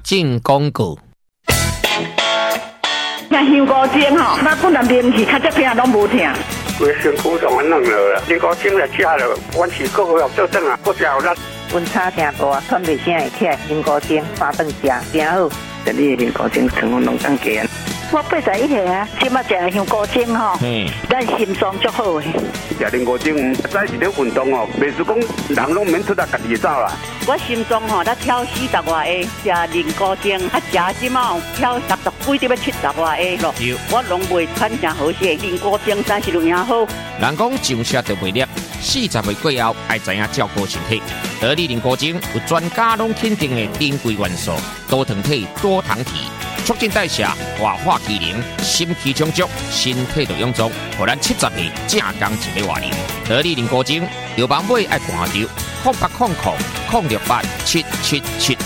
进广告。 像香菇精吼，咱本来面去较只听拢无听。 规身躯上安弄了啦，香菇精来吃了，阮是个个做阵啊，不食有力。 温差听大，喘袂声会起来，香菇精三顿食，真好。 这里的香菇精成分拢当加。 我81岁啊，即马食的香菇精吼，咱心脏足好诶。 食香菇精，早是咧运动哦，袂是讲人拢免出来家己走啦。 我心脏吼，才跳40外下，食香菇精，食即马跳60几，要70外下咯。我拢袂喘成好势，香菇精真是有影好。 人讲上车就袂叻，40岁过后爱知影照顾身体。得力香菇精有专家拢肯定的珍贵元素，多糖体、多糖体。促进代谢、活化机能、心气充足，身体就臃肿，互咱70岁正刚一个活龄。得力灵菇精，药房买爱看着0800-068-777。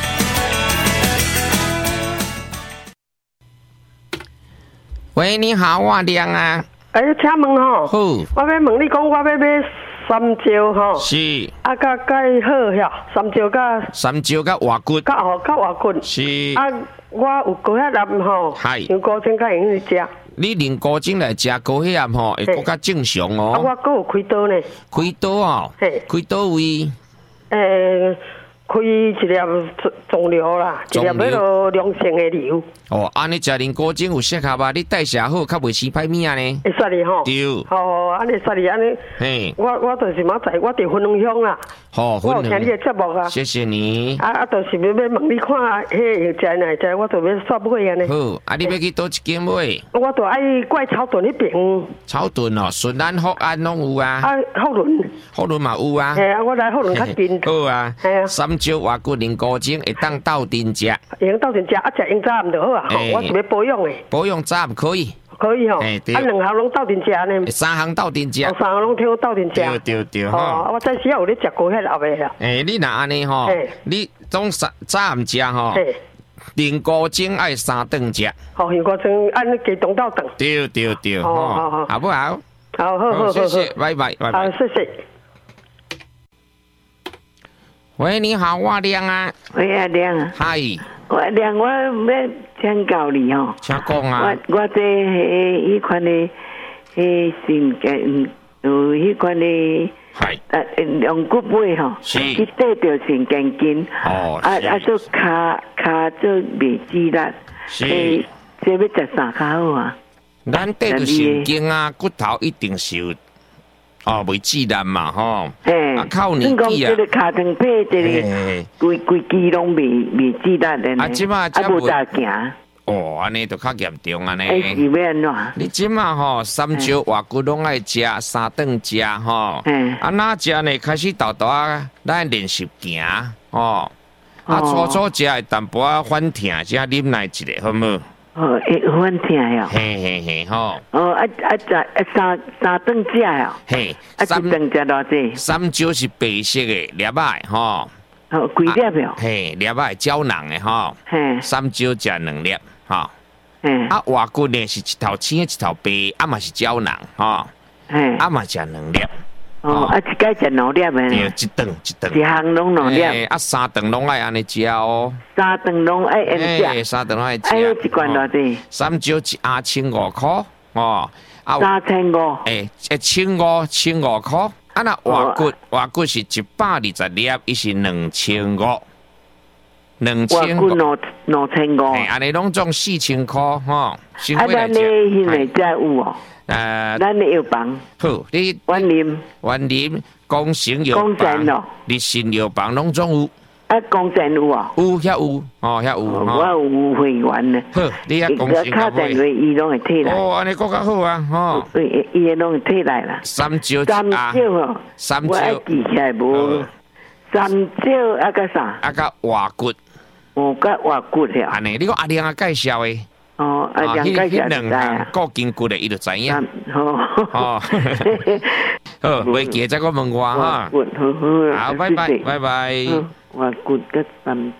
喂，你好，我亮啊。 请问吼， 好， 我要问你讲，我要买三椒吼， 是啊，甲介好遐， 三椒甲活骨， 甲活骨， 是啊。我有高血压吼，香菇精较容易食。 你用菇精来食高血压吼，会更较正常哦。 啊，我阁有开刀呢。 开刀哦，开刀位？开一粒肿瘤啦，一粒那个良性的瘤。哦，安尼食香菇精有适合吧？你代谢好，较袂生歹物啊呢？会煞哩吼。对。哦，安尼煞哩安尼。嘿。我就是马仔，我伫分享乡啦。好，我有听你的节目啊。谢谢你。就是要问你看，迄个食哪只，我就要刷买安尼。好，你要去倒一间买？我就爱怪草屯迄边。草屯哦，顺安、福安拢有啊。福伦嘛有啊。嘿，我来福伦较近。好啊。系啊。三椒活骨香菇精会当斗阵食。会当斗阵食，食用早暗就好啊。我是要保养的。保养早暗可以。可以吼，两项拢斗阵食呢。三项斗阵食。三项拢听我斗阵食。对吼。我早时有咧食高血压的啦。你若安尼吼，你总早暗食吼，香菇精爱3顿食。好，香菇精按加冻斗顿。对。好，好不好？好，谢谢，拜拜。好，谢谢。喂，你好，我亮啊。喂，阿亮啊。嗨。我亮，我要请教你吼。请讲啊。我这迄款的，肾根有迄款的，用骨尾吼，去得着肾根筋。哦。做骹做袂止力。是。这要食啥较好啊？咱得着肾经啊，骨头一定是有。袂自然嘛吼，靠年纪啊，这个骹疼配这个规肌拢袂自然的呢，无大行。哦，安尼就较严重安尼。是要安怎？你即马吼三椒活骨拢爱食，3顿食吼。哪食呢？开始豆豆啊，咱练习行吼。初食会淡薄仔反疼，才啉来一个好无？会反疼哟。嘿，吼。三顿食哟。嘿，一顿食偌济？三椒是白色的粒仔吼。几粒哟？嘿，粒仔胶囊的吼。嘿，三椒食2粒吼。嘿，活骨呢是一头青一头白，嘛是胶囊吼。嘿，嘛食2粒。一该食2粒的。对，一顿。一项拢2粒。3顿拢爱安尼食哦。3顿拢爱安尼食。3顿拢爱食。一罐偌济？三椒1,500块哦。3,500。1,500块。那活骨是120粒，伊是2,500。2,500。2,500。安尼拢总4,000块吼。咱呢现在才有哦。咱的药房。好，你万林、光成药房、立信药房拢总有。光成有啊？有，遐有，遐有。我有会员呢。好，你遐光成有。卡电话伊拢会退来。安尼更较好啊，吼。伊拢会退来啦。三椒哦。我爱记起来无？三椒个啥？个活骨。个活骨了。安尼，你讲阿亮啊介绍的。两项各筋骨的，伊就知影。好，袂记再我问我哈。好，拜拜。我骨个三。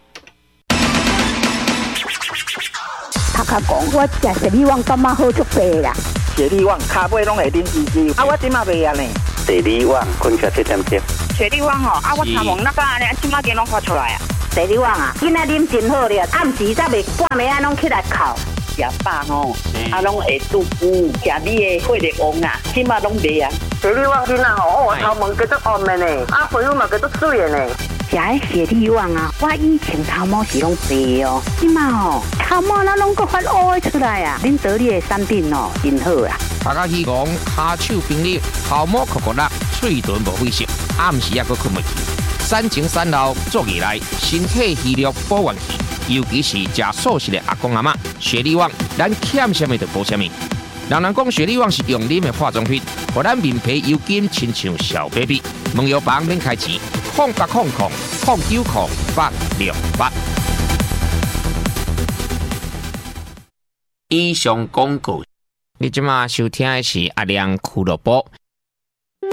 头壳讲，我食雪里旺感觉好足白啦。雪里旺骹尾拢会啉滋滋。我即马袂啊呢。雪里旺困起7点钟。雪里旺我参问那个安尼，即马间拢发出来啊。 雪里旺啊，囡仔啉真好了，暗时才袂半暝啊，拢起来哭。 食饱吼，拢会肚腹，食你的血力旺啊，即马拢袂啊。 雪里旺囡仔吼，我头毛叫做红的呢，皮肤嘛叫做水的呢。食迄雪里旺啊，我以前头毛是拢白哦，即马吼头毛那拢个发乌出来啊！恁得力的产品哦，真好啊！ 大家希望骹手冰溜，头毛酷酷辣，嘴唇无血色，暗时也阁困袂去。产前产后做起来，身体虚弱保元气，尤其是食素食的阿公阿嬷，雪里旺咱欠什么就补什么。人讲雪里旺是用啉的化妆品，互咱面皮油紧，亲像小 baby。问药房免开钱，0800090868。以上广告，你即马收听的是阿亮俱乐部。